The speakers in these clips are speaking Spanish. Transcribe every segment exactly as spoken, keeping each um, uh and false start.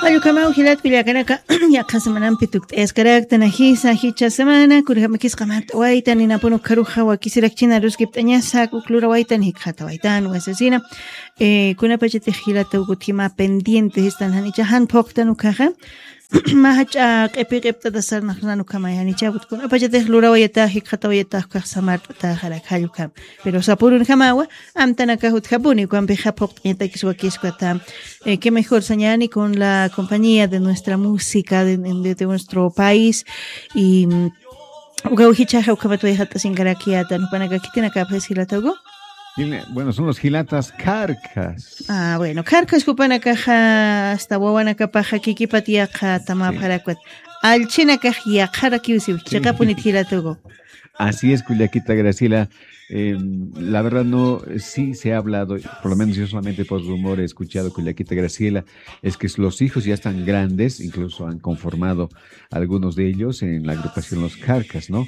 Ayukamau hilat kullakanaka yaqa semanan pituk escaráctana hisa hicha semana kurhamakis qamat waitan inapuno karuja wakisirakchina ruskiptañasa kuklura waitan hikhata waitan wasasina eh kuna pachete hilata ugutima pendientes están hanicha han poqtanu kaja mahacha qepiqipta dasarnaqnanu kama hanicha butkuna pachete lura wayata hikhata wayata qasamar ta harakayukam pero sapurun kamawa amtana kahut habuni kwambe hapoqtñata kiswakiskwata eh, qué mejor señani con la compañía de nuestra música de, de, de nuestro país y bueno, son los gilatas carcas. Ah, bueno, carcas cupana caja hasta guawana capaja kiki patia tama paracuat. Al china cajia jarakiusi, chacapuni gilatogo. Así es, Culiaquita Graciela. Eh, la verdad no, sí se ha hablado, por lo menos yo solamente por rumor he escuchado Culiaquita Graciela, es que los hijos ya están grandes, incluso han conformado algunos de ellos en la agrupación Los Carcas, ¿no?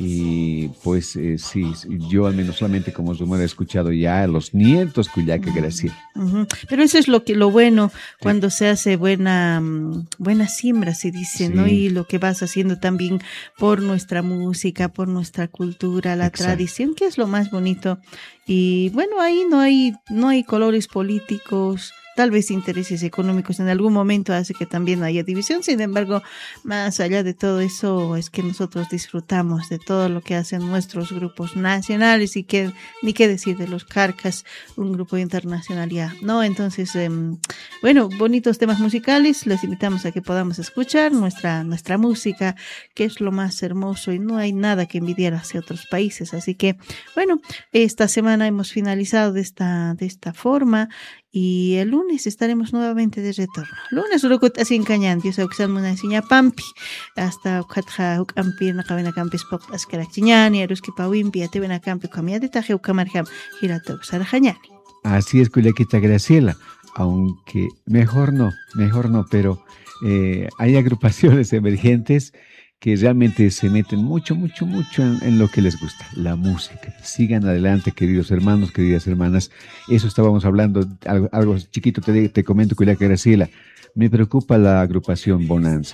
Y pues eh, sí, yo al menos solamente como rumor he escuchado ya a los nietos Culiaca Graciela. Uh-huh. Pero eso es lo que lo bueno cuando sí. se hace buena buena siembra, se dice, sí. ¿no? Y lo que vas haciendo también por nuestra música, por nuestra cultura, la Exacto. tradición, que es lo más bonito. Y bueno, ahí no hay no hay colores políticos, tal vez intereses económicos en algún momento hace que también haya división. Sin embargo, más allá de todo eso, es que nosotros disfrutamos de todo lo que hacen nuestros grupos nacionales y que ni qué decir de los Carcas, un grupo internacional ya, ¿no? Entonces, eh, bueno, bonitos temas musicales, les invitamos a que podamos escuchar nuestra, nuestra música, que es lo más hermoso y no hay nada que envidiar hacia otros países. Así que, bueno, esta semana hemos finalizado de esta, de esta forma. Y el lunes estaremos nuevamente de retorno. Lunes urukut asin kañan, Dios auxan muna siña pampi. Hasta ukatja ukampi nakawena campis pok askarachñani, aruski pawimpi, atevena campi kamiade taje ukamarjam, hirata uxarajañani. Así es, Culiaquita Graciela. Aunque mejor no, mejor no, pero eh, hay agrupaciones emergentes que realmente se meten mucho, mucho, mucho en, en lo que les gusta, la música. Sigan adelante, queridos hermanos, queridas hermanas. Eso estábamos hablando, algo, algo chiquito te, te comento, Culiaca Graciela. Me preocupa la agrupación Bonanza.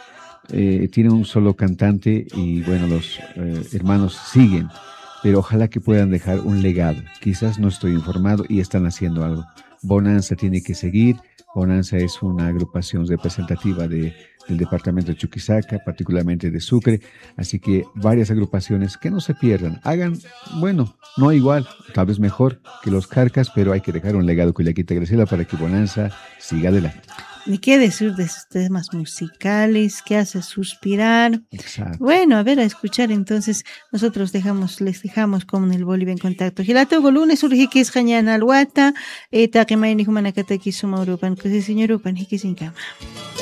Eh, tiene un solo cantante y bueno, los eh, hermanos siguen, pero ojalá que puedan dejar un legado. Quizás no estoy informado y están haciendo algo. Bonanza tiene que seguir. Bonanza es una agrupación representativa de, del departamento de Chuquisaca, particularmente de Sucre, así que varias agrupaciones que no se pierdan, hagan, bueno, no igual, tal vez mejor que los Carcas, pero hay que dejar un legado Culiaquita Graciela para que Bonanza siga adelante. Ni qué decir de estos temas musicales que hace suspirar. Exacto. Bueno, a ver, a escuchar entonces, nosotros dejamos, les dejamos con el Bolivia en contacto. Gilato lunes urjikis jañana alwata, eta que maini humanakataki suma urupan, que señor upan hikis en cama.